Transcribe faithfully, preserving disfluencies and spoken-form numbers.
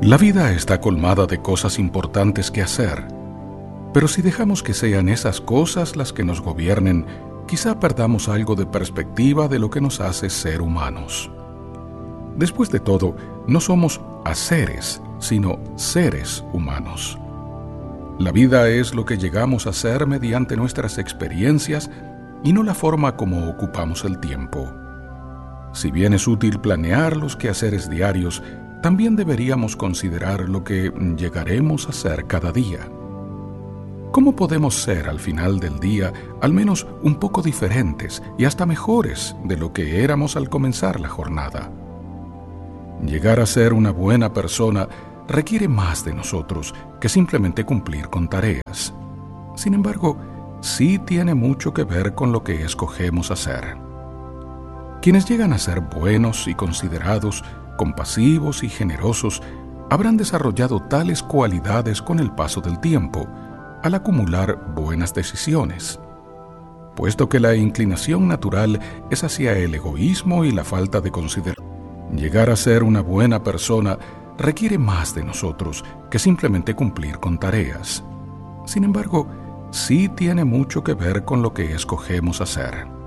La vida está colmada de cosas importantes que hacer, pero si dejamos que sean esas cosas las que nos gobiernen, quizá perdamos algo de perspectiva de lo que nos hace ser humanos. Después de todo, no somos haceres, sino seres humanos. La vida es lo que llegamos a ser mediante nuestras experiencias y no la forma como ocupamos el tiempo. Si bien es útil planear los quehaceres diarios, también deberíamos considerar lo que llegaremos a ser cada día. ¿Cómo podemos ser al final del día al menos un poco diferentes y hasta mejores de lo que éramos al comenzar la jornada? Llegar a ser una buena persona requiere más de nosotros que simplemente cumplir con tareas. Sin embargo, sí tiene mucho que ver con lo que escogemos hacer. Quienes llegan a ser buenos y considerados, compasivos y generosos, habrán desarrollado tales cualidades con el paso del tiempo, al acumular buenas decisiones. Puesto que la inclinación natural es hacia el egoísmo y la falta de consideración, llegar a ser una buena persona requiere más de nosotros que simplemente cumplir con tareas. Sin embargo, sí tiene mucho que ver con lo que escogemos hacer.